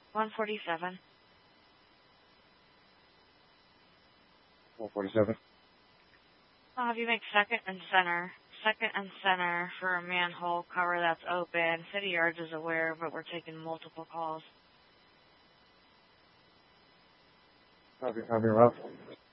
147. 147. I'll have you make second and center for a manhole cover that's open. City Yards is aware, but we're taking multiple calls. Copy, route.